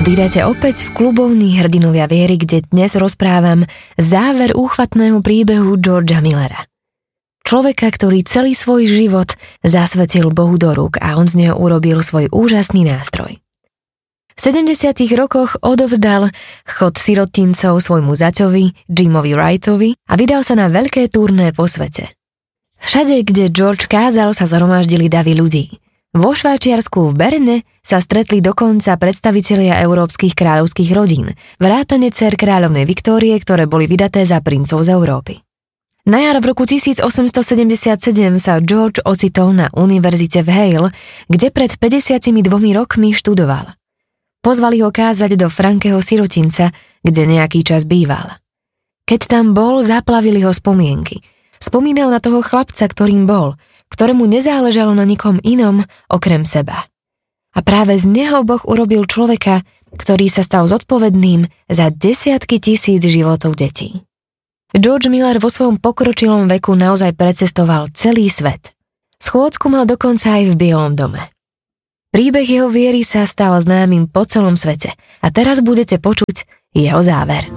Vítajte opäť v klubovní Hrdinovia viery, kde dnes rozprávam záver úchvatného príbehu Georgea Millera. Človeka, ktorý celý svoj život zasvetil Bohu do rúk a on z neho urobil svoj úžasný nástroj. V 70. rokoch odovzdal chod sirotincov svojmu zaťovi Jimovi Wrightovi a vydal sa na veľké turné po svete. Všade, kde George kázal, sa zhromaždili davy ľudí. Vo Švajčiarsku v Berne sa stretli dokonca predstavitelia európskych kráľovských rodín, vrátane dcér kráľovnej Viktórie, ktoré boli vydaté za princov z Európy. Na jar v roku 1877 sa George ocitol na univerzite v Hale, kde pred 52 rokmi študoval. Pozvali ho kázať do Frankeho sirotinca, kde nejaký čas býval. Keď tam bol, zaplavili ho spomienky. Spomínal na toho chlapca, ktorým bol, ktorému nezáležalo na nikom inom okrem seba. A práve z neho Boh urobil človeka, ktorý sa stal zodpovedným za desiatky tisíc životov detí. George Miller vo svojom pokročilom veku naozaj precestoval celý svet. Schôdzku mal dokonca aj v Bielom dome. Príbeh jeho viery sa stal známym po celom svete a teraz budete počuť jeho záver.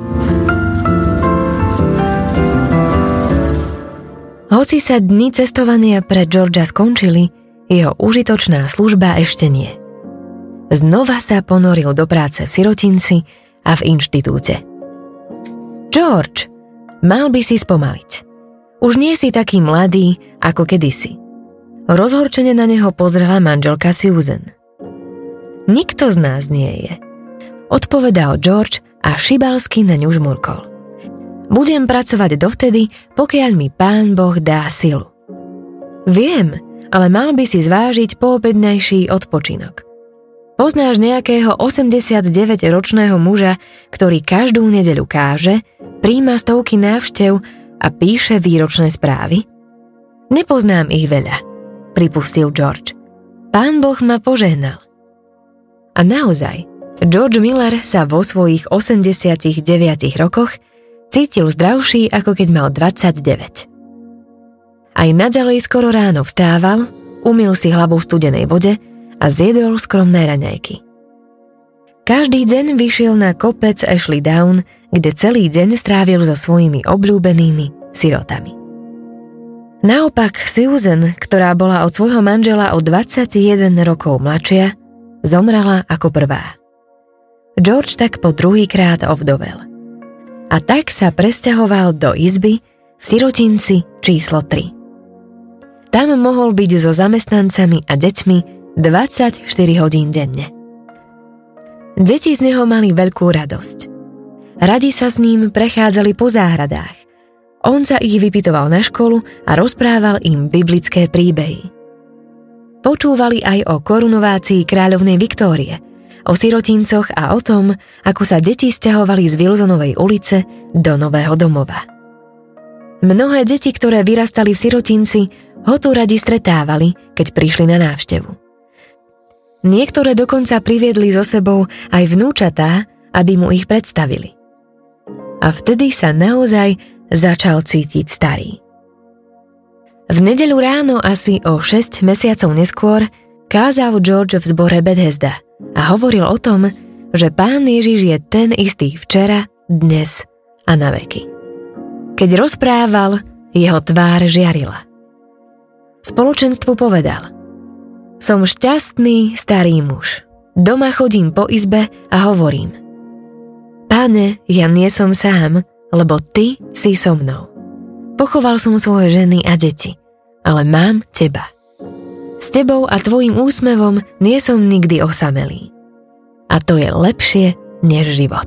Hoci sa dni cestovania pre Georgea skončili, jeho užitočná služba ešte nie. Znova sa ponoril do práce v sirotinci a v inštitúte. George, mal by si spomaliť. Už nie si taký mladý ako kedysi. Rozhorčene na neho pozrela manželka Susan. Nikto z nás nie je, odpovedal George a šibalsky na ňu žmurkol. Budem pracovať dovtedy, pokiaľ mi Pán Boh dá silu. Viem, ale mal by si zvážiť poobednejší odpočinok. Poznáš nejakého 89-ročného muža, ktorý každú nedeľu káže, prijíma stovky návštev a píše výročné správy? Nepoznám ich veľa, pripustil George. Pán Boh ma požehnal. A naozaj, George Miller sa vo svojich 89 rokoch cítil zdravší, ako keď mal 29. Aj naďalej skoro ráno vstával, umyl si hlavu v studenej vode a zjedol skromné raňajky. Každý deň vyšiel na kopec Ashley Down, kde celý deň strávil so svojimi obľúbenými sirotami. Naopak Susan, ktorá bola od svojho manžela o 21 rokov mladšia, zomrela ako prvá. George tak po druhýkrát ovdovel. A tak sa presťahoval do izby v sirotinci číslo 3. Tam mohol byť so zamestnancami a deťmi 24 hodín denne. Deti z neho mali veľkú radosť. Radi sa s ním prechádzali po záhradách. On sa ich vypytoval na školu a rozprával im biblické príbehy. Počúvali aj o korunovácii kráľovnej Viktórie, o sirotincoch a o tom, ako sa deti sťahovali z Wilsonovej ulice do nového domova. Mnohé deti, ktoré vyrastali v sirotinci, ho tu radi stretávali, keď prišli na návštevu. Niektoré dokonca priviedli so sebou aj vnúčatá, aby mu ich predstavili. A vtedy sa naozaj začal cítiť starý. V nedeľu ráno asi o 6 mesiacov neskôr kázal George v zbore Bethesda a hovoril o tom, že Pán Ježiš je ten istý včera, dnes a na veky. Keď rozprával, jeho tvár žiarila. Spoločenstvu povedal: Som šťastný starý muž. Doma chodím po izbe a hovorím: Pane, ja nie som sám, lebo ty si so mnou. Pochoval som svoje ženy a deti, ale mám teba. S tebou a tvojim úsmevom nie som nikdy osamelý. A to je lepšie než život.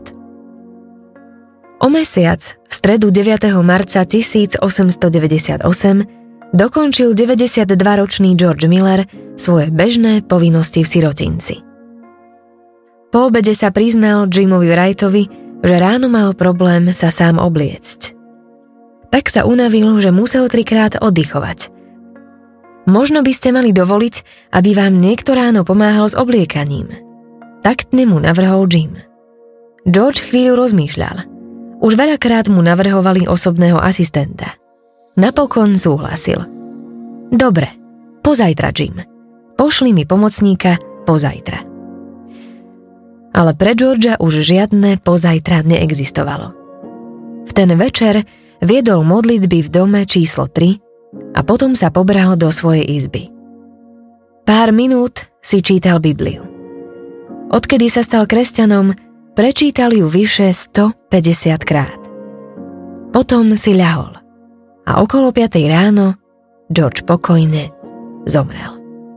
O mesiac, v stredu 9. marca 1898, dokončil 92-ročný George Miller svoje bežné povinnosti v sirotinci. Po obede sa priznal Jimovi Wrightovi, že ráno mal problém sa sám obliecť. Tak sa unavil, že musel 3-krát oddychovať. Možno by ste mali dovoliť, aby vám niekto ráno pomáhal s obliekaním. Taktne mu navrhol Jim. George chvíľu rozmýšľal. Už veľakrát mu navrhovali osobného asistenta. Napokon súhlasil. Dobre, pozajtra, Jim. Pošli mi pomocníka pozajtra. Ale pre Georgea už žiadne pozajtra neexistovalo. V ten večer viedol modlitby v dome číslo 3 a potom sa pobral do svojej izby. Pár minút si čítal Bibliu. Odkedy sa stal kresťanom, prečítal ju vyše 150 krát. Potom si ľahol a okolo 5 ráno George pokojne zomrel.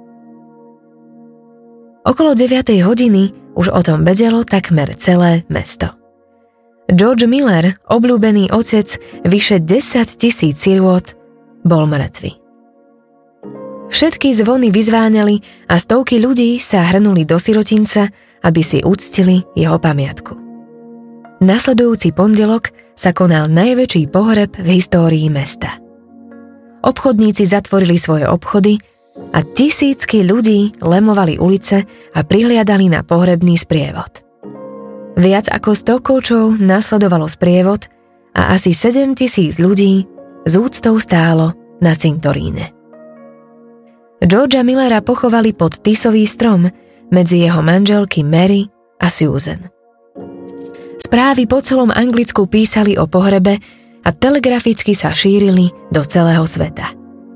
Okolo 9 hodiny už o tom vedelo takmer celé mesto. George Miller, obľúbený otec vyše 10 000 sirôt, bol mŕtvy. Všetky zvony vyzváňali a stovky ľudí sa hrnuli do sirotinca, aby si uctili jeho pamiatku. Nasledujúci pondelok sa konal najväčší pohreb v histórii mesta. Obchodníci zatvorili svoje obchody a tisícky ľudí lemovali ulice a prihliadali na pohrebný sprievod. Viac ako 100 kočov nasledovalo sprievod a asi 7 000 ľudí s úctou stálo na cintoríne. Georgea Millera pochovali pod tisový strom medzi jeho manželky Mary a Susan. Správy po celom Anglicku písali o pohrebe a telegraficky sa šírili do celého sveta.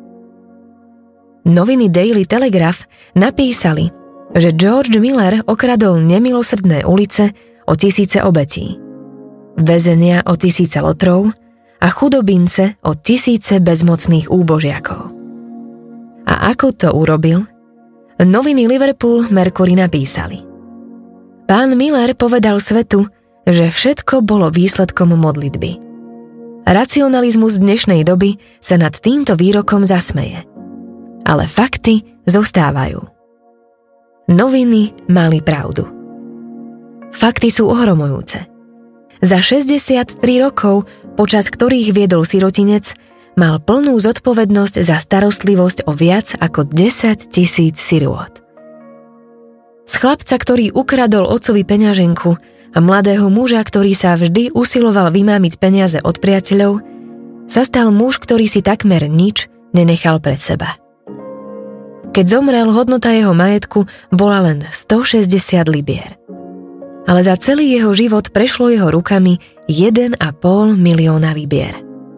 Noviny Daily Telegraph napísali, že George Miller okradol nemilosrdné ulice o tisíce obetí, väzenia o tisíce lotrov a chudobince o tisíce bezmocných úbožiakov. A ako to urobil? Noviny Liverpool Mercury napísali: Pán Miller povedal svetu, že všetko bolo výsledkom modlitby. Racionalizmus dnešnej doby sa nad týmto výrokom zasmeje. Ale fakty zostávajú. Noviny mali pravdu. Fakty sú ohromujúce. Za 63 rokov, počas ktorých viedol sirotinec, mal plnú zodpovednosť za starostlivosť o viac ako 10 000 sirôt. Z chlapca, ktorý ukradol otcovi peňaženku, a mladého muža, ktorý sa vždy usiloval vymámiť peniaze od priateľov, sa stal muž, ktorý si takmer nič nenechal pred seba. Keď zomrel, hodnota jeho majetku bola len 160 libier. Ale za celý jeho život prešlo jeho rukami 1,5 milióna libier.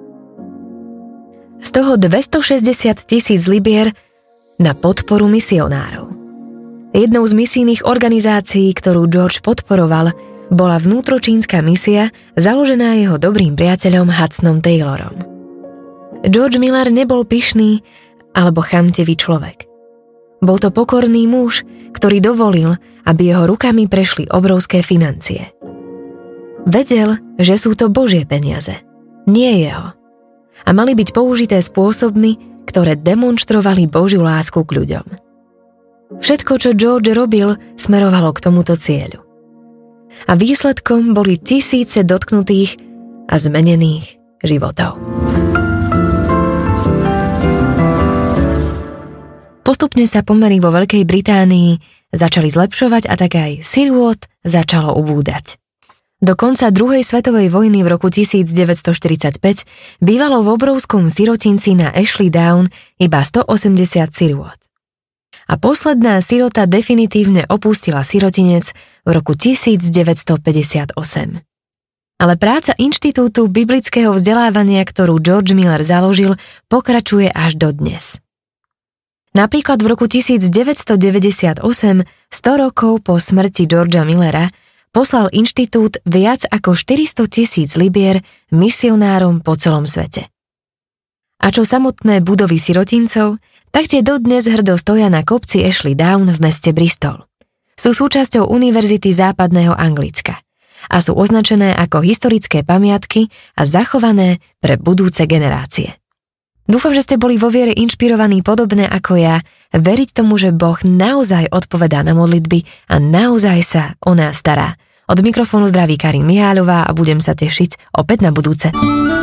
Z toho 260 000 libier na podporu misionárov. Jednou z misijných organizácií, ktorú George podporoval, bola vnútročínska misia, založená jeho dobrým priateľom Hudsonom Taylorom. George Miller nebol pyšný alebo chamtivý človek. Bol to pokorný muž, ktorý dovolil, aby jeho rukami prešli obrovské financie. Vedel, že sú to Božie peniaze, nie jeho. A mali byť použité spôsobmi, ktoré demonštrovali Božiu lásku k ľuďom. Všetko, čo George robil, smerovalo k tomuto cieľu. A výsledkom boli tisíce dotknutých a zmenených životov. Postupne sa pomery vo Veľkej Británii začali zlepšovať a tak aj sirôt začalo ubúdať. Do konca druhej svetovej vojny v roku 1945 bývalo v obrovskom sirotinci na Ashley Down iba 180 sirôt. A posledná sirota definitívne opustila sirotinec v roku 1958. Ale práca Inštitútu biblického vzdelávania, ktorú George Miller založil, pokračuje až dodnes. Napríklad v roku 1998, 100 rokov po smrti Georgea Millera, poslal inštitút viac ako 400 000 libier misionárom po celom svete. A čo samotné budovy sirotincov, tak tie dodnes hrdo stoja na kopci Ashley Down v meste Bristol. Sú súčasťou Univerzity západného Anglicka a sú označené ako historické pamiatky a zachované pre budúce generácie. Dúfam, že ste boli vo viere inšpirovaní podobne ako ja, veriť tomu, že Boh naozaj odpovedá na modlitby a naozaj sa o nás stará. Od mikrofónu zdraví Karin Miháľová a budem sa tešiť opäť na budúce.